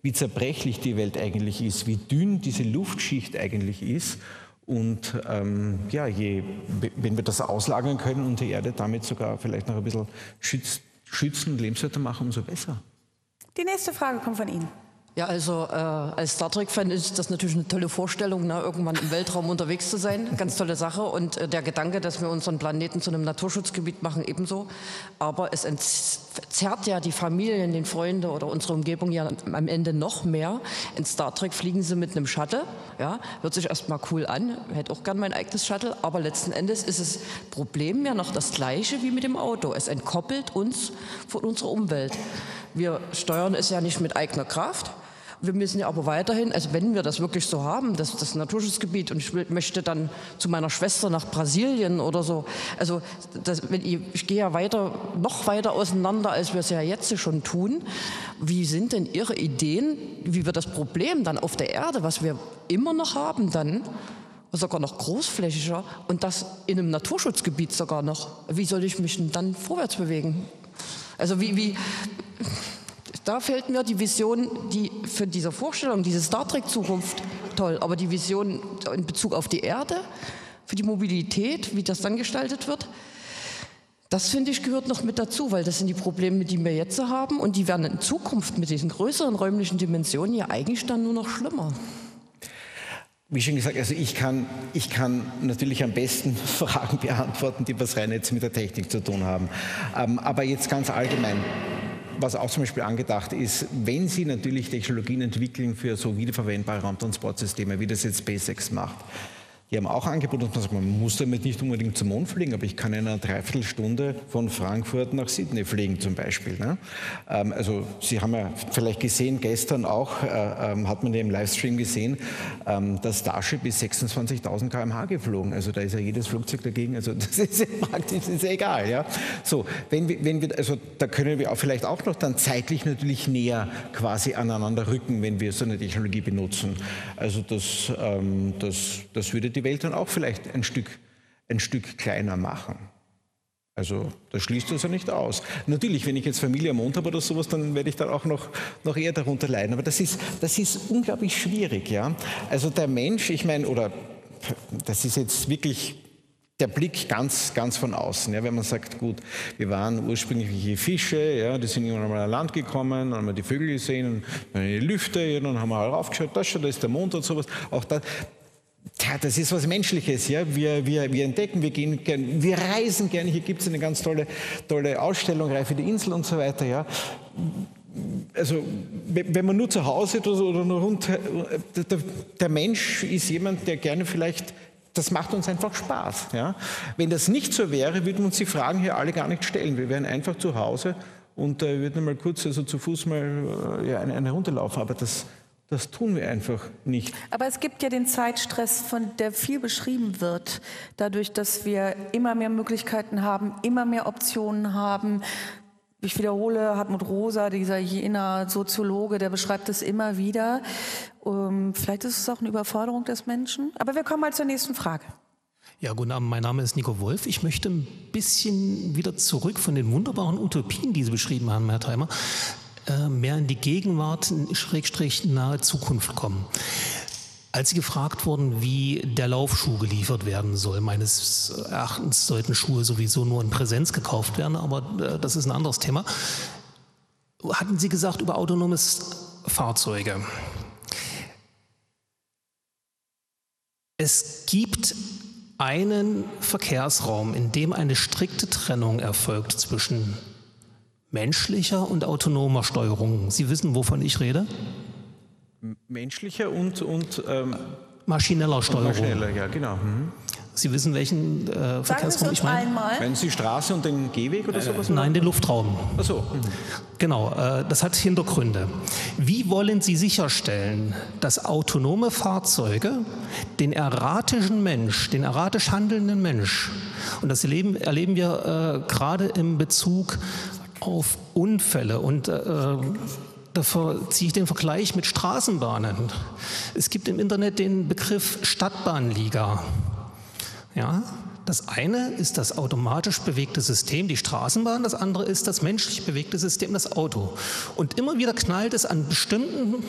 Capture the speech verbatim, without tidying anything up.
wie zerbrechlich die Welt eigentlich ist, wie dünn diese Luftschicht eigentlich ist. Und ähm, ja, je, wenn wir das auslagern können und die Erde damit sogar vielleicht noch ein bisschen schützt, schützen und lebenswerter machen, umso besser. Die nächste Frage kommt von Ihnen. Ja, also äh, als Star Trek-Fan ist das natürlich eine tolle Vorstellung, ne, irgendwann im Weltraum unterwegs zu sein. Ganz tolle Sache. Und äh, der Gedanke, dass wir unseren Planeten zu einem Naturschutzgebiet machen, ebenso. Aber es entzerrt ja die Familien, den Freunde oder unsere Umgebung ja am Ende noch mehr. In Star Trek fliegen sie mit einem Shuttle. Ja, hört sich erstmal cool an. Ich hätte auch gern mein eigenes Shuttle. Aber letzten Endes ist das Problem ja noch das gleiche wie mit dem Auto. Es entkoppelt uns von unserer Umwelt. Wir steuern es ja nicht mit eigener Kraft. Wir müssen ja aber weiterhin, also wenn wir das wirklich so haben, das, das Naturschutzgebiet, und ich will, möchte dann zu meiner Schwester nach Brasilien oder so, also das, wenn ich, ich gehe ja weiter, noch weiter auseinander, als wir es ja jetzt schon tun. Wie sind denn Ihre Ideen, wie wir das Problem dann auf der Erde, was wir immer noch haben dann, sogar noch großflächiger und das in einem Naturschutzgebiet sogar noch, wie soll ich mich denn dann vorwärts bewegen? Also wie, wie da fehlt mir die Vision, die für diese Vorstellung, diese Star Trek-Zukunft, toll, aber die Vision in Bezug auf die Erde, für die Mobilität, wie das dann gestaltet wird, das finde ich gehört noch mit dazu, weil das sind die Probleme, die wir jetzt haben und die werden in Zukunft mit diesen größeren räumlichen Dimensionen ja eigentlich dann nur noch schlimmer. Wie schon gesagt, also ich kann, ich kann natürlich am besten Fragen beantworten, die was rein jetzt mit der Technik zu tun haben. Ähm, aber jetzt ganz allgemein, was auch zum Beispiel angedacht ist, wenn Sie natürlich Technologien entwickeln für so wiederverwendbare Raumtransportsysteme, wie das jetzt SpaceX macht. Die haben auch angeboten, dass man sagt, man muss damit nicht unbedingt zum Mond fliegen, aber ich kann in einer Dreiviertelstunde von Frankfurt nach Sydney fliegen zum Beispiel. Ne? Ähm, also Sie haben ja vielleicht gesehen, gestern auch, äh, ähm, hat man ja im Livestream gesehen, ähm, das Starship ist sechsundzwanzigtausend Kilometer pro Stunde geflogen. Also da ist ja jedes Flugzeug dagegen, also das ist ja praktisch ist ja egal. Ja? So, wenn wir, wenn wir, also da können wir auch vielleicht auch noch dann zeitlich natürlich näher quasi aneinander rücken, wenn wir so eine Technologie benutzen. Also das, ähm, das, das würde die Welt dann auch vielleicht ein Stück, ein Stück kleiner machen. Also das schließt das ja nicht aus. Natürlich, wenn ich jetzt Familie am Mond habe oder sowas, dann werde ich dann auch noch, noch eher darunter leiden. Aber das ist, das ist unglaublich schwierig. Ja? Also der Mensch, ich meine, oder das ist jetzt wirklich der Blick ganz, ganz von außen. Ja? Wenn man sagt, gut, wir waren ursprüngliche Fische, ja, die sind irgendwann mal an Land gekommen, dann haben wir die Vögel gesehen, und dann die Lüfte, ja, dann haben wir halt raufgeschaut, das schon, da ist der Mond und sowas. Auch da. Tja, das ist was Menschliches, ja. Wir, wir, wir entdecken, wir gehen gern, wir reisen gerne. Hier gibt es eine ganz tolle, tolle Ausstellung, Reife die Insel und so weiter, ja. Also, wenn man nur zu Hause ist oder nur rund, der, der Mensch ist jemand, der gerne vielleicht, das macht uns einfach Spaß, ja. Wenn das nicht so wäre, würden wir uns die Fragen hier alle gar nicht stellen. Wir wären einfach zu Hause und äh, würden mal kurz, also zu Fuß mal äh, ja, eine, eine runterlaufen, aber das Das tun wir einfach nicht. Aber es gibt ja den Zeitstress, von der viel beschrieben wird. Dadurch, dass wir immer mehr Möglichkeiten haben, immer mehr Optionen haben. Ich wiederhole, Hartmut Rosa, dieser jener Soziologe, der beschreibt es immer wieder. Um, vielleicht ist es auch eine Überforderung des Menschen. Aber wir kommen mal zur nächsten Frage. Ja, guten Abend, mein Name ist Nico Wolf. Ich möchte ein bisschen wieder zurück von den wunderbaren Utopien, die Sie beschrieben haben, Herr Theimer, mehr in die Gegenwart, Schrägstrich nahe Zukunft kommen. Als Sie gefragt wurden, wie der Laufschuh geliefert werden soll, meines Erachtens sollten Schuhe sowieso nur in Präsenz gekauft werden, aber das ist ein anderes Thema. Hatten Sie gesagt über autonomes Fahrzeuge? Es gibt einen Verkehrsraum, in dem eine strikte Trennung erfolgt zwischen menschlicher und autonomer Steuerung. Sie wissen, wovon ich rede? Menschlicher und, und ähm, maschineller Steuerung. Maschineller, ja, genau. Mhm. Sie wissen, welchen äh, Verkehrsraum ich meine? Meinen Sie Straße und den Gehweg oder sowas? Äh, nein, den Luftraum. Ach so. Mhm. Genau, äh, das hat Hintergründe. Wie wollen Sie sicherstellen, dass autonome Fahrzeuge den erratischen Mensch, den erratisch handelnden Mensch, und das erleben, erleben wir äh, gerade im Bezug auf Unfälle und äh, dafür ziehe ich den Vergleich mit Straßenbahnen. Es gibt im Internet den Begriff Stadtbahnliga. Ja, das eine ist das automatisch bewegte System, die Straßenbahn, das andere ist das menschlich bewegte System, das Auto. Und immer wieder knallt es an bestimmten